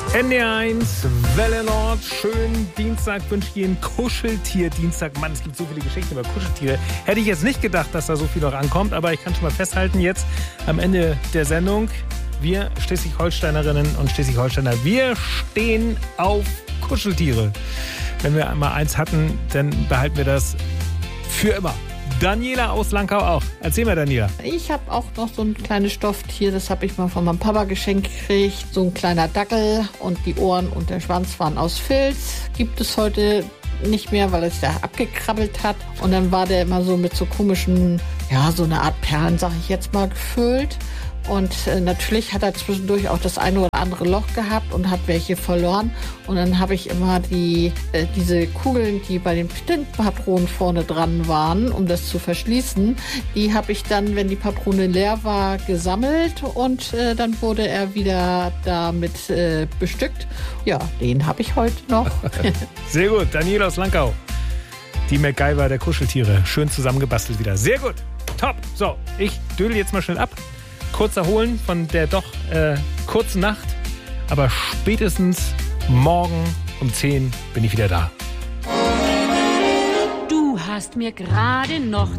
NDR1, Welle Nord, schönen Dienstag, wünsche ich Ihnen Kuscheltier-Dienstag. Mann, es gibt so viele Geschichten über Kuscheltiere. Hätte ich jetzt nicht gedacht, dass da so viel noch ankommt, aber ich kann schon mal festhalten, jetzt am Ende der Sendung, wir Schleswig-Holsteinerinnen und Schleswig-Holsteiner, wir stehen auf Kuscheltiere. Wenn wir einmal eins hatten, dann behalten wir das für immer. Daniela aus Langkau auch. Erzähl mal, Daniela. Ich habe auch noch so ein kleines Stofftier, das habe ich mal von meinem Papa geschenkt gekriegt. So ein kleiner Dackel und die Ohren und der Schwanz waren aus Filz. Gibt es heute nicht mehr, weil es ja abgekrabbelt hat. Und dann war der immer so mit so komischen, ja, so eine Art Perlen, sag ich jetzt mal, gefüllt. Und natürlich hat er zwischendurch auch das eine oder andere Loch gehabt und hat welche verloren. Und dann habe ich immer diese Kugeln, die bei den Tintpatronen vorne dran waren, um das zu verschließen, die habe ich dann, wenn die Patrone leer war, gesammelt und dann wurde er wieder damit bestückt. Ja, den habe ich heute noch. Sehr gut, Daniela aus Langkau. Die MacGyver der Kuscheltiere. Schön zusammengebastelt wieder. Sehr gut, top. So, ich dödel jetzt mal schnell ab. Kurz erholen von der doch kurzen Nacht. Aber spätestens morgen um 10 bin ich wieder da. Du hast mir gerade noch